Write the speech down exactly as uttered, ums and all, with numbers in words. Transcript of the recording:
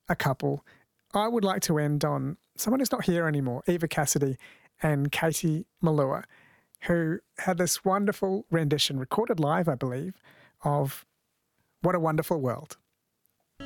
a couple, I would like to end on someone who's not here anymore, Eva Cassidy and Katie Melua, who had this wonderful rendition, recorded live, I believe, of What a Wonderful World.